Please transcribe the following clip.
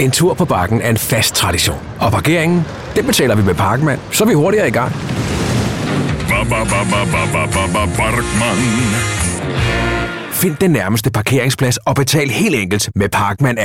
En tur på Bakken er en fast tradition. Og parkeringen, den betaler vi med Parkmand, så er vi hurtigere i gang. Find den nærmeste parkeringsplads og betal helt enkelt med Parkmand.